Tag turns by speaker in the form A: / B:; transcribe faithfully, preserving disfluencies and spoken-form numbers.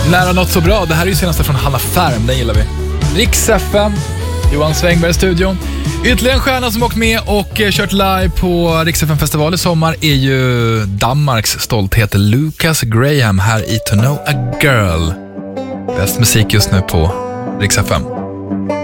A: Nära något så bra. Det här är ju senaste från Hanna Färm, den gillar vi. Rix F M, Johan Svängberg i studion. Ytterligare en stjärna som åkt med och kört live på Rix F M-festival i sommar är ju Danmarks stolthet Lucas Graham här i To Know A Girl. Bäst musik just nu på Rix F M.